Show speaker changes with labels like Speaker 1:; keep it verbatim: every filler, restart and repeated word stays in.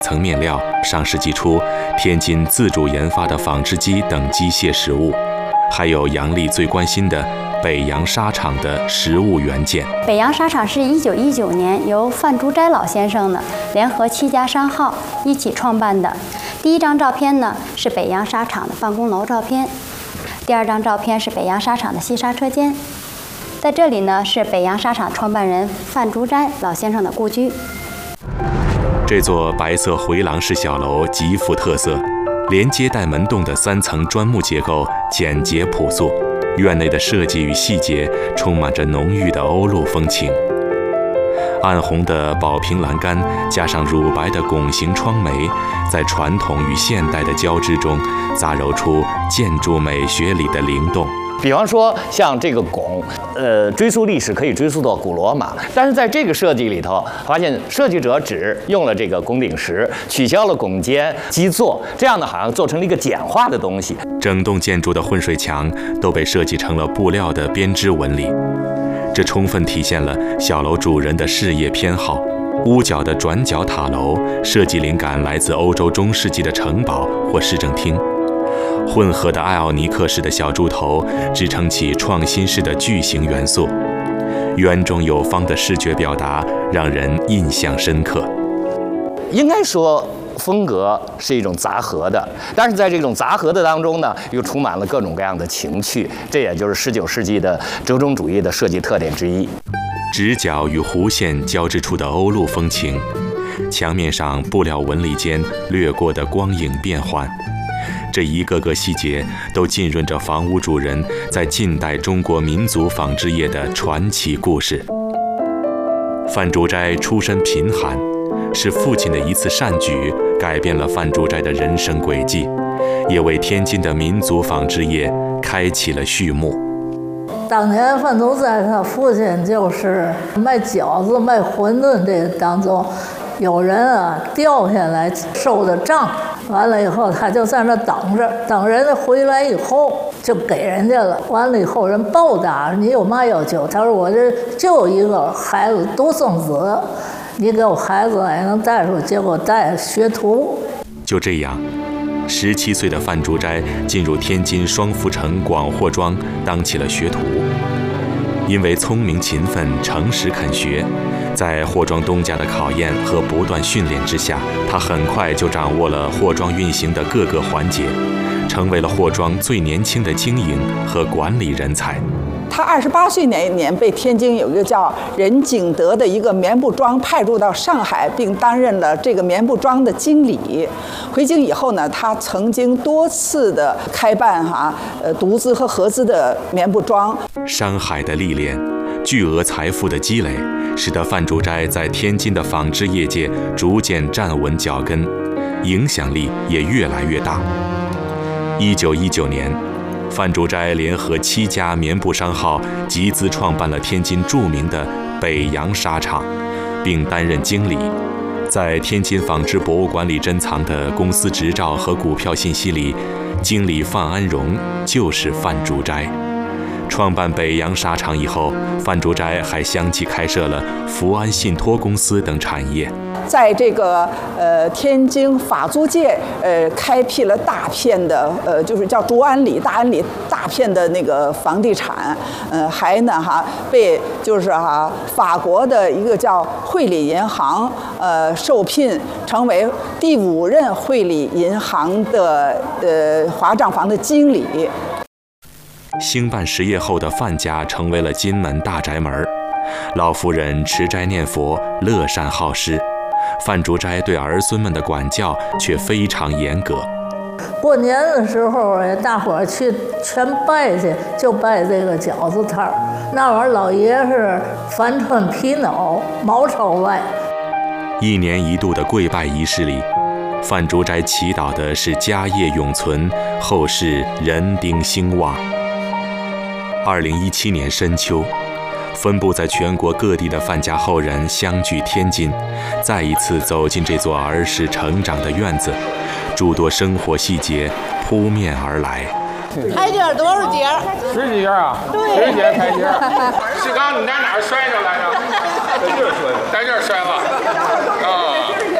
Speaker 1: 层面料、上世纪初天津自主研发的纺织机等机械实物，还有杨丽最关心的北洋纱厂的实物原件。
Speaker 2: 北洋纱厂是一九一九年由范竹斋老先生呢联合七家商号一起创办的。第一张照片呢是北洋纱厂的办公楼照片，第二张照片是北洋纱厂的西纱车间。在这里呢是北洋纱厂创办人范竹斋老先生的故居。
Speaker 1: 这座白色回廊式小楼极富特色，连接带门洞的三层砖木结构简洁朴素，院内的设计与细节充满着浓郁的欧陆风情。暗红的宝瓶栏杆加上乳白的拱形窗楣，在传统与现代的交织中，杂糅出建筑美学里的灵动。
Speaker 3: 比方说像这个拱，呃，追溯历史可以追溯到古罗马，但是在这个设计里头，发现设计者只用了这个拱顶石，取消了拱肩基座，这样呢好像做成了一个简化的东西。
Speaker 1: 整栋建筑的混水墙都被设计成了布料的编织纹理，这充分体现了小楼主人的事业偏好。屋角的转角塔楼设计灵感来自欧洲中世纪的城堡或市政厅。混合的艾奥尼克式的小柱头支撑起创新式的巨型元素，圆中有方的视觉表达让人印象深刻。
Speaker 3: 应该说风格是一种杂合的，但是在这种杂合的当中呢，又充满了各种各样的情趣，这也就是十九世纪的折中主义的设计特点之一。
Speaker 1: 直角与弧线交织出的欧陆风情，墙面上布料纹理间掠过的光影变幻，这一个个细节都浸润着房屋主人在近代中国民族纺织业的传奇故事。范竹斋出身贫寒，是父亲的一次善举改变了范竹斋的人生轨迹，也为天津的民族纺织业开启了序幕。
Speaker 4: 当年范竹斋他父亲就是卖饺子、卖馄饨这个当中，有人啊掉下来收的账，完了以后他就在那等着，等人家回来以后就给人家了。完了以后人报答你有嘛要求？他说我这就一个孩子独生子，你给我孩子也能带出，结果带学徒。
Speaker 1: 就这样，十七岁的范竹斋进入天津双福城广货庄当起了学徒。因为聪明勤奋、诚实肯学，在货庄东家的考验和不断训练之下，他很快就掌握了货庄运行的各个环节，成为了货庄最年轻的经营和管理人才。
Speaker 5: 他二十八岁那一年被天津有一个叫任景德的一个棉布庄派驻到上海，并担任了这个棉布庄的经理。回京以后呢，他曾经多次的开办哈呃独资和合资的棉布庄。
Speaker 1: 山海的历练，巨额财富的积累，使得范竹斋在天津的纺织业界逐渐站稳脚跟，影响力也越来越大。一九一九年。范竹斋联合七家棉布商号集资创办了天津著名的北洋纱厂，并担任经理。在天津纺织博物馆里珍藏的公司执照和股票信息里，经理范安荣就是范竹斋。创办北洋纱厂以后，范竹斋还相继开设了福安信托公司等产业。
Speaker 5: 在这个呃天津法租界呃开辟了大片的呃就是叫竹安里、大安里大片的那个房地产，呃还呢哈被就是哈法国的一个叫汇理银行呃受聘成为第五任汇理银行的呃华账房的经理。
Speaker 1: 兴办实业后的范家成为了金门大宅门，老夫人持斋念佛，乐善好施。范竹斋对儿孙们的管教却非常严格。
Speaker 4: 过年的时候，大伙儿去全拜去，就拜这个饺子摊儿。那玩意儿老爷是凡穿皮袄，毛朝外。
Speaker 1: 一年一度的跪拜仪式里，范竹斋祈祷的是家业永存，后世人丁兴旺。二零一七年深秋，分布在全国各地的范家后人相聚天津，再一次走进这座儿时成长的院子，诸多生活细节扑面而来。
Speaker 6: 台阶多少节？
Speaker 7: 十几节啊？
Speaker 6: 对，
Speaker 7: 十几节台阶。
Speaker 8: 是刚你在哪儿摔着来着？在这儿摔，在这儿摔了。啊。